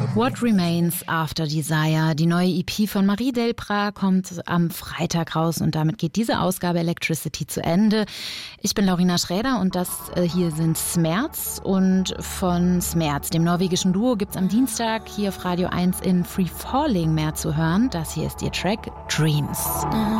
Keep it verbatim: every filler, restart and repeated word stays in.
What Remains After Desire. Die neue E P von Marie Delprat kommt am Freitag raus und damit geht diese Ausgabe Electricity zu Ende. Ich bin Laurina Schräder und das äh, hier sind Smerz, und von Smerz, dem norwegischen Duo, gibt's am Dienstag hier auf Radio eins in Free Falling mehr zu hören. Das hier ist ihr Track Dreams.